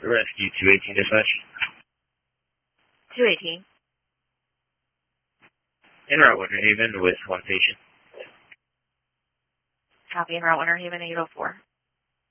Rescue 218 dispatch. 218. En route Winter Haven with one patient. Copy, en route Winter Haven 804.